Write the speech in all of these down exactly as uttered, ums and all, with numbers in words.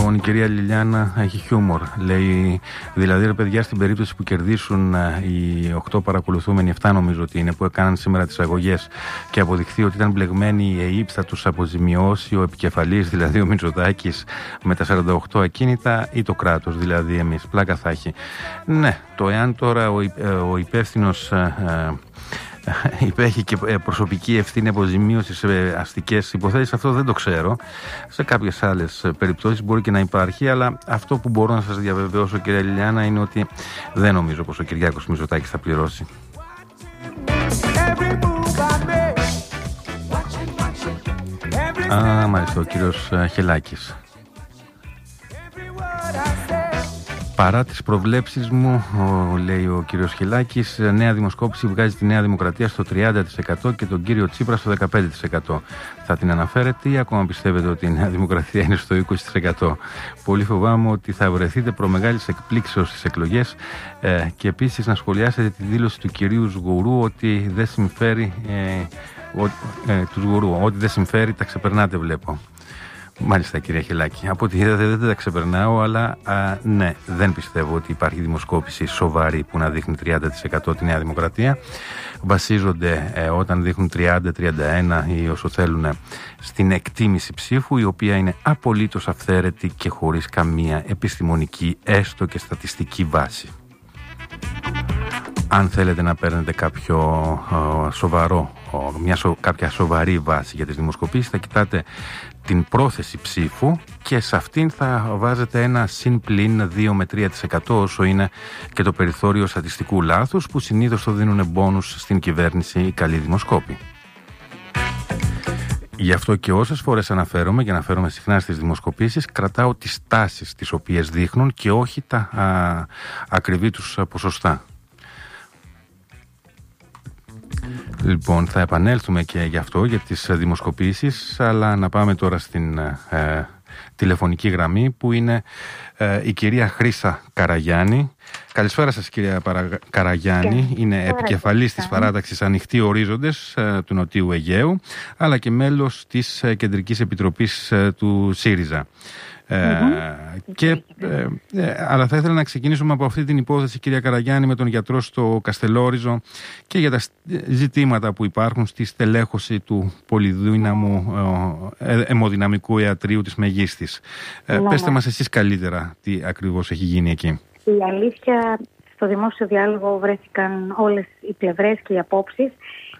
Λοιπόν, η κυρία Λιλιάνα έχει χιούμορ. Λέει, δηλαδή, ρε παιδιά, στην περίπτωση που κερδίσουν οι οκτώ παρακολουθούμενοι, εφτά νομίζω ότι είναι, που έκαναν σήμερα τις αγωγές και αποδειχθεί ότι ήταν μπλεγμένοι η ΕΥΠ, θα τους αποζημιώσει ο επικεφαλής, δηλαδή ο Μητσοτάκης, με τα σαράντα οκτώ ακίνητα, ή το κράτος, δηλαδή εμείς. Πλάκα θα έχει. Ναι, το εάν τώρα ο, ο υπεύθυνος υπέχει και προσωπική ευθύνη αποζημίωση σε αστικές υποθέσεις, αυτό δεν το ξέρω. Σε κάποιες άλλες περιπτώσεις μπορεί και να υπάρχει, αλλά αυτό που μπορώ να σας διαβεβαιώσω, κυρία Λιλιάνα, είναι ότι δεν νομίζω πως ο Κυριάκος Μητσοτάκης θα πληρώσει. Α, μάλιστα, ο κύριος Χελάκης. Παρά τις προβλέψεις μου, ο, λέει ο κύριος Χιλάκης, νέα δημοσκόπηση βγάζει τη Νέα Δημοκρατία στο τριάντα τοις εκατό και τον κύριο Τσίπρα στο δεκαπέντε τοις εκατό. Θα την αναφέρετε ή ακόμα πιστεύετε ότι η Νέα Δημοκρατία είναι στο είκοσι τοις εκατό? Πολύ φοβάμαι ότι θα βρεθείτε προμεγάλης εκπλήξεως στις εκλογές ε, και επίσης να σχολιάσετε τη δήλωση του κυρίου Σγουρού ότι δεν συμφέρει, ε, ο, ε, του Σγουρού, ότι δεν συμφέρει τα ξεπερνάτε, βλέπω. Μάλιστα, κυρία Χιλάκη. Από ό,τι είδατε δεν τα ξεπερνάω, αλλά α, ναι, δεν πιστεύω ότι υπάρχει δημοσκόπηση σοβαρή που να δείχνει τριάντα τοις εκατό τη Νέα Δημοκρατία. Βασίζονται ε, όταν δείχνουν τριάντα τριάντα ένα ή όσο θέλουν στην εκτίμηση ψήφου, η οποία είναι απολύτως αυθαίρετη και χωρίς καμία επιστημονική έστω και στατιστική βάση. Αν θέλετε να παίρνετε κάποιο ε, σοβαρό, ε, μια σο, κάποια σοβαρή βάση για τις δημοσκοπήσεις, θα κοιτάτε την πρόθεση ψήφου και σε αυτήν θα βάζετε ένα συν πλην δύο με τρία τοις εκατό, όσο είναι και το περιθώριο στατιστικού λάθους που συνήθως το δίνουν μπόνους στην κυβέρνηση οι καλοί δημοσκόποι. Γι' αυτό και όσες φορές αναφέρομαι, και αναφέρομαι συχνά στις δημοσκοπήσεις, κρατάω τις τάσεις τις οποίες δείχνουν και όχι τα α, ακριβή τους ποσοστά. Λοιπόν, θα επανέλθουμε και γι' αυτό, για τις δημοσκοπήσεις, αλλά να πάμε τώρα στην ε, τηλεφωνική γραμμή που είναι ε, η κυρία Χρύσα Καραγιάννη. Καλησπέρα σας, κυρία Παρα... Καραγιάννη. Είναι επικεφαλής της παράταξης Ανοιχτοί Ορίζοντες ε, του Νοτιού Αιγαίου, αλλά και μέλος της ε, Κεντρικής Επιτροπής ε, του ΣΥΡΙΖΑ. Ε, mm-hmm. και, ε, ε, αλλά θα ήθελα να ξεκινήσουμε από αυτή την υπόθεση, κυρία Καραγιάννη, με τον γιατρό στο Καστελόριζο και για τα ζητήματα που υπάρχουν στη στελέχωση του πολυδύναμου ε, αιμοδυναμικού ιατρείου της Μεγίστης. Ε, ναι, πέστε ναι. μας εσείς καλύτερα τι ακριβώς έχει γίνει εκεί. Η αλήθεια, στο δημόσιο διάλογο βρέθηκαν όλες οι πλευρές και οι απόψεις,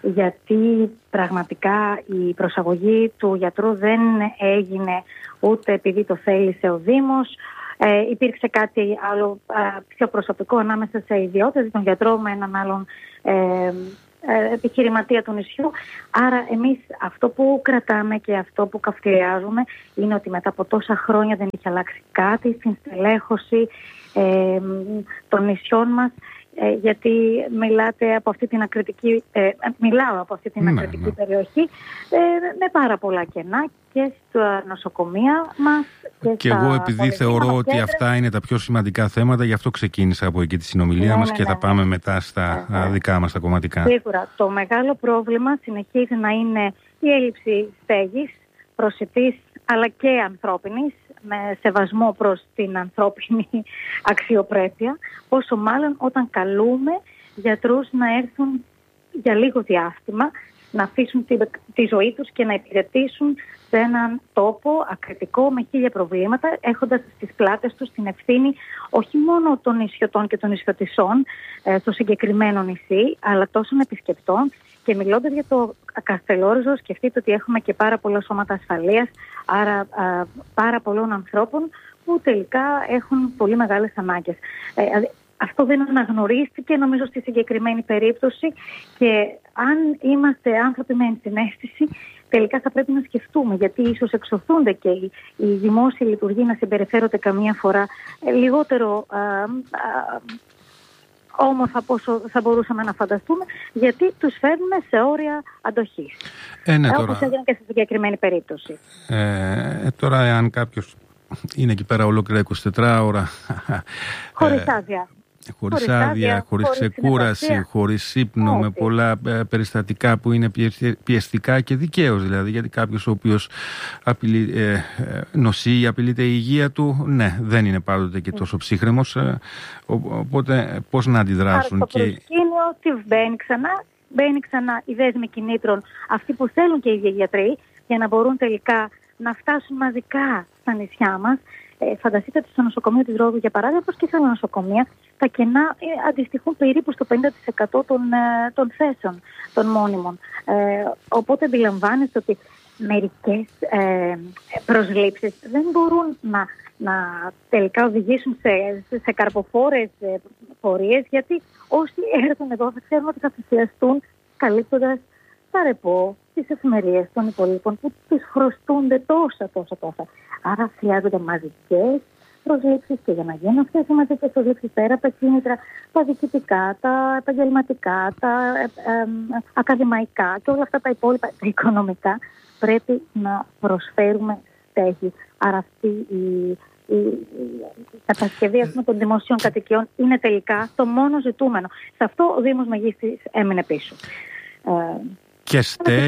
γιατί πραγματικά η προσαγωγή του γιατρού δεν έγινε ούτε επειδή το θέλησε ο Δήμος. Ε, υπήρξε κάτι άλλο ε, πιο προσωπικό ανάμεσα σε ιδιώτες, τον γιατρό με έναν άλλον ε, ε, επιχειρηματία του νησιού. Άρα εμείς αυτό που κρατάμε και αυτό που καυτηριάζουμε είναι ότι μετά από τόσα χρόνια δεν είχε αλλάξει κάτι στην στελέχωση ε, των νησιών μας. Ε, γιατί μιλάτε από αυτή την ακριτική, ε, μιλάω από αυτή την ναι, ακριτική ναι. περιοχή ε, με πάρα πολλά κενά και στα νοσοκομεία μας και, και εγώ επειδή θεωρώ ότι κέντρα. Αυτά είναι τα πιο σημαντικά θέματα, γι' αυτό ξεκίνησα από εκεί τη συνομιλία ναι, μας ναι, και ναι, θα ναι. πάμε μετά στα ναι, ναι. δικά μας τα κομματικά. Σίγουρα το μεγάλο πρόβλημα συνεχίζει να είναι η έλλειψη στέγης, προσιτής αλλά και ανθρώπινης, με σεβασμό προς την ανθρώπινη αξιοπρέπεια, πόσο μάλλον όταν καλούμε γιατρούς να έρθουν για λίγο διάστημα, να αφήσουν τη, τη ζωή τους και να υπηρετήσουν σε έναν τόπο ακριτικό με χίλια προβλήματα, έχοντας στις πλάτες τους την ευθύνη όχι μόνο των νησιωτών και των νησιωτισσών ε, στο συγκεκριμένο νησί, αλλά τόσων επισκεπτών. Και μιλώντας για το Καστελόριζο, σκεφτείτε ότι έχουμε και πάρα πολλά σώματα ασφαλείας, άρα α, πάρα πολλών ανθρώπων που τελικά έχουν πολύ μεγάλες ανάγκες. Ε, αυτό δεν αναγνωρίστηκε νομίζω στη συγκεκριμένη περίπτωση και αν είμαστε άνθρωποι με ενσυναίσθηση, τελικά θα πρέπει να σκεφτούμε, γιατί ίσως εξωθούνται και οι, οι δημόσιοι λειτουργοί να συμπεριφέρονται καμία φορά ε, λιγότερο α, α, όμορφα από όσο θα μπορούσαμε να φανταστούμε, γιατί τους φέρνουμε σε όρια αντοχής. Ε, ναι, όπως τώρα... έγινε και στη συγκεκριμένη περίπτωση. Ε, τώρα, εάν κάποιος είναι εκεί πέρα ολόκληρα είκοσι τέσσερις ώρα... Χωρίς άδεια. Χωρίς άδεια, χωρίς ξεκούραση, χωρίς ύπνο, με πολλά ε, περιστατικά που είναι πιεστικά και δικαίως δηλαδή, γιατί κάποιος ο οποίος απειλεί, ε, ε, νοσεί ή απειλείται η υγεία του, ναι, δεν είναι πάντοτε και τόσο ψύχρεμος, ε, οπότε πώς να αντιδράσουν. Άρα στο προσκήνιο τι μπαίνει ξανά, μπαίνει ξανά η δέσμη κινήτρων, αυτοί που θέλουν και οι ίδιοι γιατροί, για να μπορούν τελικά να φτάσουν μαζικά στα νησιά μας. Ε, φανταστείτε ότι στο νοσοκομείο της Ρόδου, για παράδειγμα, όπως και σε άλλα νοσοκομεία, τα κενά ε, αντιστοιχούν περίπου στο πενήντα τοις εκατό των, ε, των θέσεων των μόνιμων. Ε, οπότε αντιλαμβάνεστε ότι μερικές ε, προσλήψεις δεν μπορούν να, να τελικά οδηγήσουν σε, σε, σε καρποφόρες ε, πορείες, γιατί όσοι έρθουν εδώ θα ξέρουν ότι θα θυσιαστούν καλύπτοντας τα ρεπό, τις εφημερίες των υπολείπων που τους χρωστούνται τόσα, τόσα, τόσα. Άρα χρειάζονται μαζικές προσλήψεις, και για να γίνουν αυτές οι μαζικές προσλήψεις, πέρα από τα κίνητρα, τα διοικητικά, τα επαγγελματικά, τα ε, ε, ε, ακαδημαϊκά και όλα αυτά τα υπόλοιπα, τα οικονομικά, πρέπει να προσφέρουμε στέγη. Άρα αυτή η, η, η κατασκευή ας πούμε, των δημοσίων κατοικιών είναι τελικά το μόνο ζητούμενο. Σε αυτό ο Δήμος Μεγίστης έμεινε πίσω. Ε, Και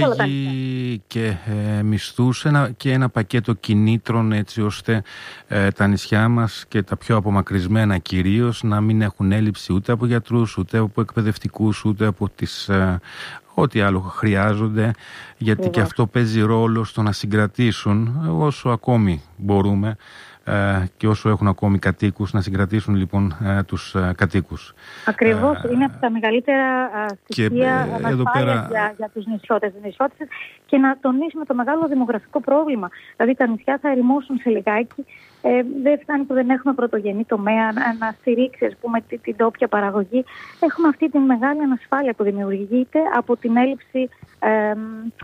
στέγη και ε, μισθούς ένα, και ένα πακέτο κινήτρων, έτσι ώστε ε, τα νησιά μας και τα πιο απομακρυσμένα κυρίως να μην έχουν έλλειψη ούτε από γιατρούς, ούτε από εκπαιδευτικούς, ούτε από τις, ε, ό,τι άλλο χρειάζονται, γιατί yeah. και αυτό παίζει ρόλο στο να συγκρατήσουν όσο ακόμη μπορούμε ε, και όσο έχουν ακόμη κατοίκους, να συγκρατήσουν λοιπόν ε, τους ε, κατοίκους. Ακριβώς, ε, είναι από τα μεγαλύτερα στοιχεία ανασφάλειας πέρα... για, για τους νησιώτες, νησιώτες, και να τονίσουμε το μεγάλο δημογραφικό πρόβλημα. Δηλαδή τα νησιά θα ερημώσουν σε λιγάκι, ε, δεν φτάνει που δεν έχουμε πρωτογενή τομέα να, να στηρίξει ας πούμε, την, την τόπια παραγωγή. Έχουμε αυτή τη μεγάλη ανασφάλεια που δημιουργείται από την έλλειψη ε,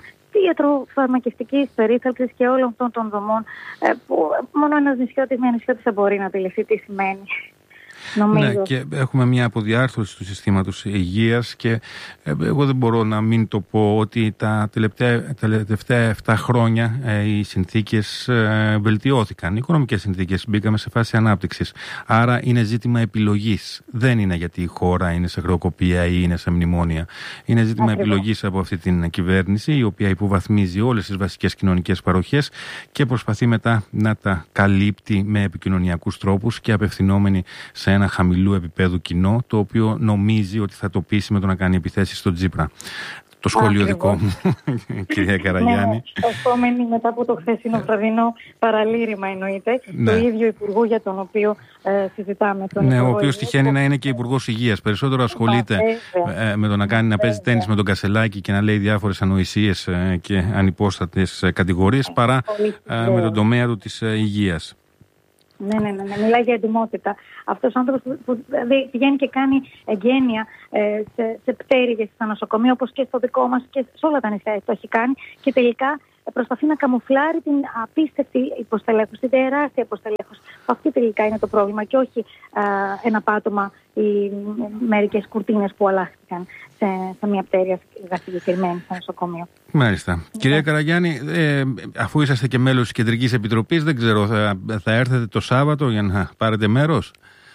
ιατροφαρμακευτικής περίθαλψης και όλων αυτών των δομών, ε, που μόνο ένας νησιώτης, μια νησιώτησα μπορεί να αντιληφθεί τι σημαίνει. Νομίζω. Ναι, και έχουμε μια αποδιάρθρωση του συστήματος υγείας και εγώ δεν μπορώ να μην το πω ότι τα τελευταία, τα τελευταία επτά χρόνια ε, οι συνθήκες ε, βελτιώθηκαν. Οι οικονομικές συνθήκες, μπήκαμε σε φάση ανάπτυξης. Άρα είναι ζήτημα επιλογής. Δεν είναι γιατί η χώρα είναι σε χρεοκοπία ή είναι σε μνημόνια. Είναι ζήτημα Ακριβώς. επιλογής από αυτή την κυβέρνηση, η οποία υποβαθμίζει όλες τις βασικές κοινωνικές παροχές και προσπαθεί μετά να τα καλύπτει με επικοινωνιακούς τρόπους και απευθυνόμενη σε ένα χαμηλού επίπεδου κοινό, το οποίο νομίζει ότι θα το πείσει με το να κάνει επιθέσεις στον Τσίπρα. Το σχόλιο δικό μου, κυρία Καραγιάννη. Ναι, ερχόμενη μετά από το χθεσινό βραδινό παραλήρημα εννοείται, ναι. Το ίδιο υπουργό για τον οποίο ε, συζητάμε. Τον ναι, ο οποίος τυχαίνει να είναι και υπουργός υγείας. Περισσότερο ασχολείται ε, με το να κάνει να παίζει τένις με τον Κασελάκη και να λέει διάφορες ανοησίες ε, και ανυπόστατες ε, κατηγορίες παρά ε, με τον τομέα του της ε, υγείας. Ναι, ναι, ναι, ναι, μιλάει για εντυμότητα. Αυτός ο άνθρωπος που, που δηλαδή, πηγαίνει και κάνει εγγένεια ε, σε, σε πτέρυγες στα νοσοκομεία, όπως και στο δικό μας και σε όλα τα νησιά το έχει κάνει, και τελικά ε, προσπαθεί να καμουφλάρει την απίστευτη υποστελέχωση, την τεράστια υποστελέχωση. Αυτό τελικά είναι το πρόβλημα και όχι ε, ένα πάτωμα ή μερικές κουρτίνες που αλλάχθηκαν σε, σε μια πτέρυγα συγκεκριμένη στο νοσοκομείο. Μάλιστα. Yeah. Κυρία Καραγιάννη, ε, αφού είσαστε και μέλος της Κεντρικής Επιτροπής, δεν ξέρω, θα, θα έρθετε το Σάββατο για να πάρετε μέρος?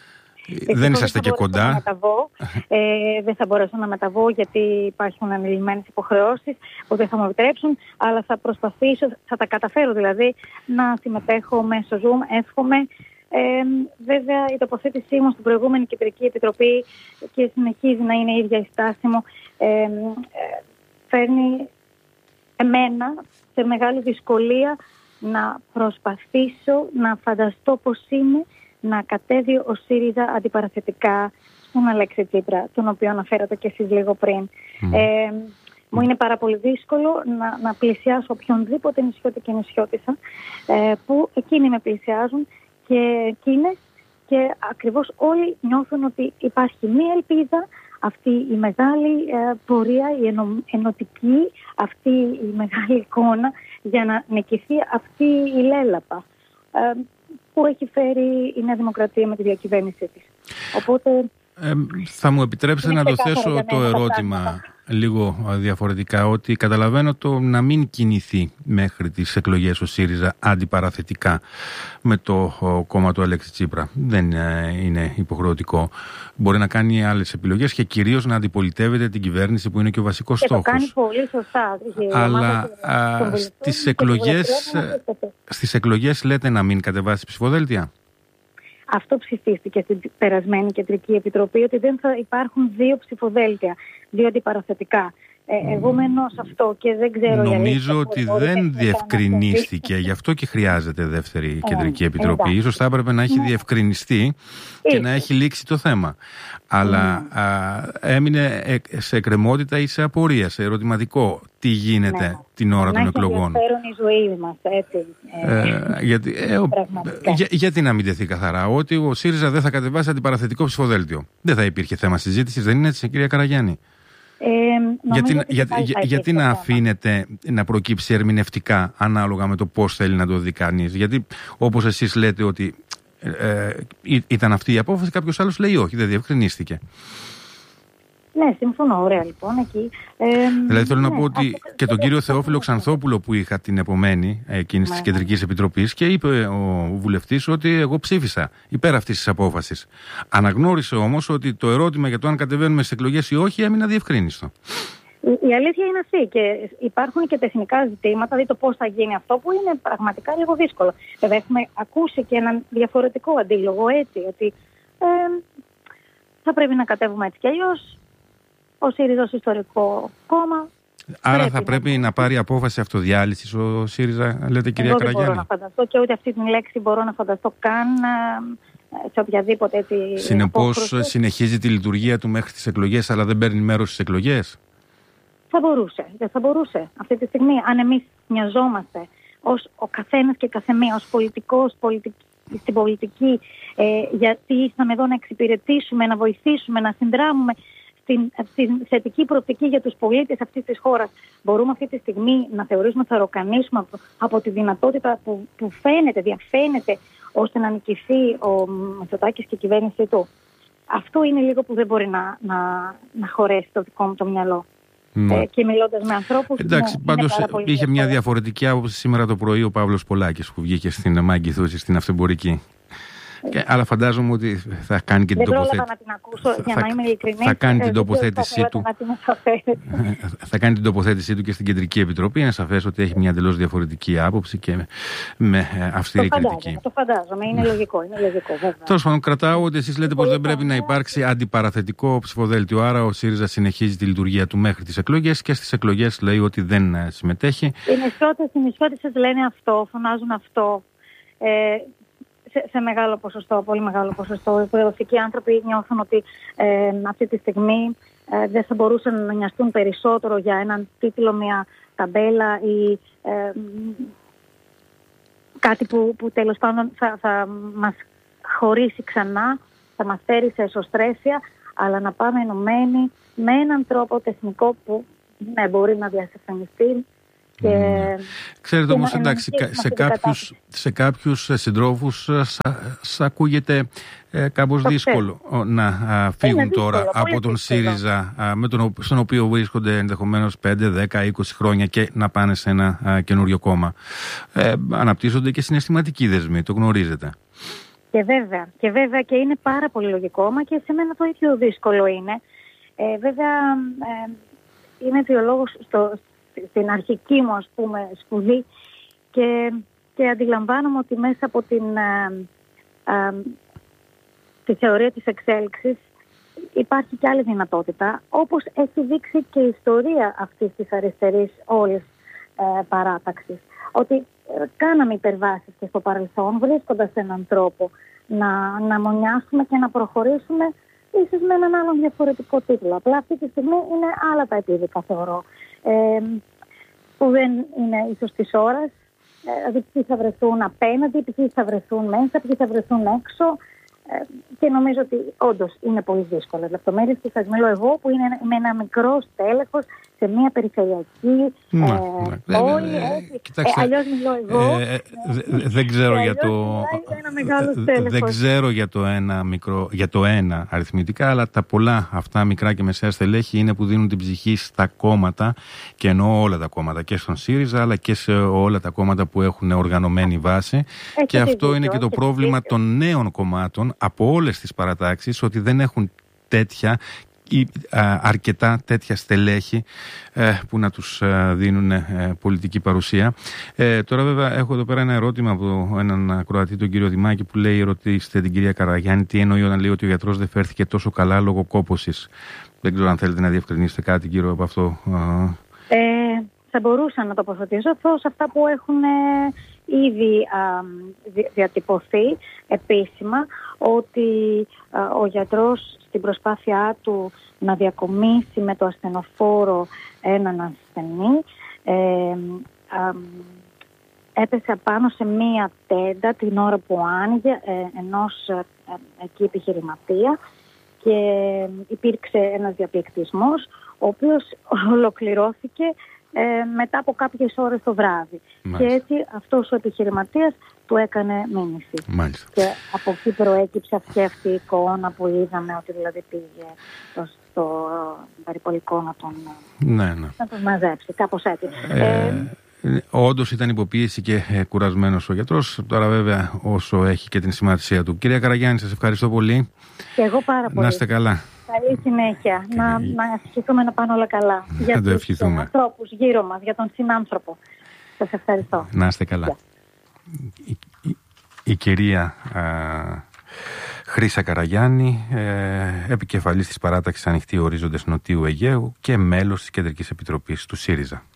Ε, δεν είσαστε και κοντά. Να μεταβώ. ε, δεν θα μπορέσω να μεταβώ γιατί υπάρχουν ανηλυμένες υποχρεώσεις που δεν θα μου επιτρέψουν, αλλά θα προσπαθήσω, θα τα καταφέρω δηλαδή να συμμετέχω μέσω Zoom, εύχομαι. Ε, βέβαια η τοποθέτησή μου στην προηγούμενη Κεντρική Επιτροπή και συνεχίζει να είναι η ίδια η στάση μου, ε, ε, φέρνει εμένα σε μεγάλη δυσκολία να προσπαθήσω να φανταστώ πώς είναι να κατέβει ο ΣΥΡΙΖΑ αντιπαραθετικά στον Αλέξη Τσίπρα, τον οποίο αναφέρατε και εσείς λίγο πριν. Mm. Ε, μου είναι πάρα πολύ δύσκολο να, να πλησιάσω οποιονδήποτε νησιώτη και νησιώτησα, ε, που εκείνοι με πλησιάζουν και εκείνες, και ακριβώς όλοι νιώθουν ότι υπάρχει μία ελπίδα, αυτή η μεγάλη ε, πορεία, η ενω, ενωτική, αυτή η μεγάλη εικόνα για να νικηθεί αυτή η λέλαπα ε, που έχει φέρει η Νέα Δημοκρατία με τη διακυβέρνησή της. Οπότε... Ε, θα μου επιτρέψετε να το θέσω το ερώτημα, λίγο διαφορετικά, ότι καταλαβαίνω το να μην κινηθεί μέχρι τις εκλογές ο ΣΥΡΙΖΑ αντιπαραθετικά με το κόμμα του Αλέξη Τσίπρα. Δεν είναι υποχρεωτικό. Μπορεί να κάνει άλλες επιλογές και κυρίως να αντιπολιτεύεται την κυβέρνηση, που είναι και ο βασικός και στόχος. Το κάνει πολύ σωστά. Αλλά α, στις, εκλογές, στις εκλογές λέτε να μην κατεβάσει ψηφοδέλτια. Αυτό ψηφίστηκε στην περασμένη Κεντρική Επιτροπή, ότι δεν θα υπάρχουν δύο ψηφοδέλτια, δύο αντιπαραθετικά. Ε, εγώ μένω σε αυτό και δεν ξέρω... Νομίζω ότι δεν διευκρινίστηκε, γι' αυτό και χρειάζεται δεύτερη ε, Κεντρική Επιτροπή. Ε, Ίσως θα έπρεπε να έχει ναι. διευκρινιστεί και Ίσως. να έχει λήξει το θέμα. Αλλά mm. α, έμεινε σε εκκρεμότητα ή σε απορία, σε ερωτηματικό. Τι γίνεται ναι. την ώρα να των εκλογών. Να η ζωή μας, έτσι. Ε, γιατί, ε, ο, για, γιατί να μην τεθεί καθαρά ότι ο ΣΥΡΙΖΑ δεν θα κατεβάσει αντιπαραθετικό ψηφοδέλτιο. Δεν θα υπήρχε θέμα συζήτησης, δεν είναι έτσι, κυρία Καραγιάννη? Ε, γιατί για, για, γιατί να αφήνετε να προκύψει ερμηνευτικά ανάλογα με το πώς θέλει να το δει κανείς? Γιατί όπως εσείς λέτε ότι ε, ε, ήταν αυτή η απόφαση, κάποιος άλλος λέει όχι, δεν διευκρινίστηκε. Ναι, συμφωνώ. Ωραία, λοιπόν, εκεί. Ε, δηλαδή, θέλω ναι, να πω ότι και τον κύριο Θεόφιλο Ξανθόπουλο που είχα την επομένη εκείνη τη Κεντρική Επιτροπή, και είπε ο βουλευτής ότι εγώ ψήφισα υπέρ αυτής της απόφασης. Αναγνώρισε όμως ότι το ερώτημα για το αν κατεβαίνουμε στις εκλογές ή όχι έμεινε αδιευκρίνιστο. Η αλήθεια είναι αυτή, και υπάρχουν και τεχνικά ζητήματα, δηλαδή το πώς θα γίνει αυτό, που είναι πραγματικά λίγο δύσκολο. Βέβαια, έχουμε ακούσει και έναν διαφορετικό αντίλογο, έτσι, ότι ε, θα πρέπει να κατέβουμε έτσι κι αλλιώς. Ο ΣΥΡΙΖΑ ως ιστορικό κόμμα. Άρα πρέπει θα πρέπει να... να πάρει απόφαση αυτοδιάλυσης ο ΣΥΡΙΖΑ, λέτε, κυρία Καραγιάννη? Δεν μπορώ να φανταστώ, και ούτε αυτή την λέξη μπορώ να φανταστώ καν σε οποιαδήποτε έτσι. Συνεπώς απόχρωση. Συνεχίζει τη λειτουργία του μέχρι τις εκλογές, αλλά δεν παίρνει μέρος στις εκλογές. Θα μπορούσε. Δεν θα μπορούσε. Αυτή τη στιγμή, αν εμείς νοιαζόμαστε ως ο καθένας και καθεμία, ως πολιτικός, πολιτική, στην πολιτική, ε, γιατί ήρθαμε εδώ να εξυπηρετήσουμε, να βοηθήσουμε, να συνδράμουμε στην, στην θετική προοπτική για τους πολίτες αυτής της χώρας, μπορούμε αυτή τη στιγμή να θεωρήσουμε ότι θα ροκανίσουμε από, από τη δυνατότητα που, που φαίνεται, διαφαίνεται, ώστε να νικηθεί ο Μητσοτάκης και η κυβέρνησή του? Αυτό είναι λίγο που δεν μπορεί να, να, να χωρέσει το δικό μου το μυαλό. Mm. Ε, και μιλώντας με ανθρώπους. Εντάξει, είναι, πάντως είναι είχε μια διαφορετική άποψη σήμερα το πρωί ο Παύλος Πολάκης, που βγήκε στην Μάγκηθούση, στην Αυθεμπορική. Και, αλλά φαντάζομαι ότι θα κάνει και την τοποθέτηση. Δεν πρόλαβα να την ακούσω, για να είμαι ειλικρινής. Θα κάνει την τοποθέτησή του. Θα κάνει την τοποθέτησή του και στην Κεντρική Επιτροπή. Είναι σαφές ότι έχει μια εντελώς διαφορετική άποψη και με αυστηρή το κριτική. Το φαντάζομαι, είναι λογικό. Είναι λογικό, βέβαια. Τέλος πάντων, κρατάω ότι εσείς λέτε πως δεν πρέπει να υπάρξει αντιπαραθετικό ψηφοδέλτιο. Άρα ο ΣΥΡΙΖΑ συνεχίζει τη λειτουργία του μέχρι τις εκλογές, και στις εκλογές λέει ότι δεν συμμετέχει. Οι νησιώτες λένε αυτό, φωνάζουν αυτό. Ε, Σε, σε μεγάλο ποσοστό, πολύ μεγάλο ποσοστό. Οι προεδρευτικοί άνθρωποι νιώθουν ότι ε, αυτή τη στιγμή ε, δεν θα μπορούσαν να νοιαστούν περισσότερο για έναν τίτλο, μια ταμπέλα ή ε, κάτι που, που τέλος πάντων θα, θα μας χωρίσει ξανά, θα μας φέρει σε εσωστρέφεια, αλλά να πάμε ενωμένοι με έναν τρόπο τεχνικό που ναι, μπορεί να διασαφανιστεί. Και... Mm. Ξέρετε όμως, εντάξει, σε κάποιους, σε κάποιους συντρόφους σας ακούγεται ε, κάπως δύσκολο ξέρω. να α, φύγουν δύσκολο, τώρα από τον ΣΥΡΙΖΑ, α, με τον, στον οποίο βρίσκονται ενδεχομένως πέντε, δέκα, είκοσι χρόνια, και να πάνε σε ένα α, καινούριο κόμμα. Ε, αναπτύσσονται και συναισθηματικοί δεσμοί, το γνωρίζετε. Και βέβαια, και βέβαια και είναι πάρα πολύ λογικό, μα και σε μένα το ίδιο δύσκολο είναι. Ε, βέβαια, ε, είμαι βιολόγος στο... στην αρχική μου, ας πούμε, σπουδή, και, και αντιλαμβάνομαι ότι μέσα από την ε, ε, τη θεωρία της εξέλιξης υπάρχει και άλλη δυνατότητα, όπως έχει δείξει και η ιστορία αυτής της αριστερής όλης ε, παράταξης, ότι ε, κάναμε υπερβάσεις και στο παρελθόν, βρίσκοντας έναν τρόπο να, να μονιάσουμε και να προχωρήσουμε, ίσως με έναν άλλον διαφορετικό τίτλο. Απλά αυτή τη στιγμή είναι άλλα τα επίδικα, θεωρώ. Ε, που δεν είναι ίσως της ώρας, δηλαδή ποιοι θα βρεθούν απέναντι, ποιοι θα βρεθούν μέσα, ποιοι θα βρεθούν έξω, ε, και νομίζω ότι όντως είναι πολύ δύσκολες λεπτομέρειες, και σας μιλώ εγώ που είναι με ένα μικρό στέλεχος σε μια περιφερειακή ναι, ε, ναι. πόλη. Ε, ε, κοιτάξτε, ε, αλλιώς μιλώ εγώ. Ε, δε, δεν ξέρω για το, δεν ξέρω για το ένα μικρό, για το ένα αριθμητικά, αλλά τα πολλά αυτά μικρά και μεσαία στελέχη είναι που δίνουν την ψυχή στα κόμματα, και εννοώ όλα τα κόμματα, και στον ΣΥΡΙΖΑ αλλά και σε όλα τα κόμματα που έχουν οργανωμένη βάση. Έχει και αυτό δίκιο, είναι και το πρόβλημα δίκιο. των νέων κομμάτων από όλες τις παρατάξεις, ότι δεν έχουν τέτοια ή α, αρκετά τέτοια στελέχη ε, που να τους α, δίνουν ε, πολιτική παρουσία. Ε, τώρα βέβαια έχω εδώ πέρα ένα ερώτημα από έναν ακροατή, τον κύριο Δημάκη, που λέει: ρωτήστε την κυρία Καραγιάννη τι εννοεί όταν λέει ότι ο γιατρός δεν φέρθηκε τόσο καλά λόγω κόπωσης. Δεν ξέρω αν θέλετε να διευκρινίσετε κάτι γύρω από αυτό. Ε, θα μπορούσα να τοποθετήσω σε αυτά που έχουν ε, ήδη α, διατυπωθεί επίσημα, ότι α, ο γιατρός στην προσπάθειά του να διακομίσει με το ασθενοφόρο έναν ασθενή ε, α, έπεσε πάνω σε μία τέντα την ώρα που άνοιγε ε, ενός ε, εκεί επιχειρηματία, και υπήρξε ένας διαπληκτισμός, ο οποίος ολοκληρώθηκε ε, μετά από κάποιες ώρες το βράδυ. Μάλιστα. Και έτσι αυτός ο επιχειρηματίας του έκανε μήνυση. Μάλιστα. Και από εκεί προέκυψε αυτή, αυτή η εικόνα που είδαμε, ότι δηλαδή πήγε στο, στο περιπολικό να τον, ναι, ναι. να τον μαζέψει, κάπως έτσι. Ε... Ε, Όντως ήταν υποποίηση και ε, κουρασμένος ο γιατρός. Τώρα βέβαια όσο έχει και την σημασία του. Κυρία Καραγιάννη, σας ευχαριστώ πολύ. Και εγώ πάρα πολύ. Να είστε καλά. Καλή συνέχεια. Και... Να, να ευχηθούμε να πάνε όλα καλά. Να για το τους ευχηθούμε. ανθρώπους γύρω μας, για τον συνάνθρωπο. Σας ευχαριστώ. Να είστε καλά. Η, η, η κυρία α, Χρύσα Καραγιάννη, ε, επικεφαλής της παράταξης Ανοιχτοί Ορίζοντες Νοτιού Αιγαίου και μέλος της Κεντρικής Επιτροπής του ΣΥΡΙΖΑ.